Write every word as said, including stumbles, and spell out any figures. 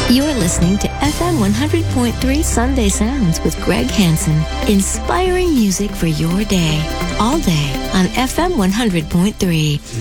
You're listening to F M one hundred point three Sunday Sounds with Greg Hansen. Inspiring music for your day. All day on F M one hundred point three.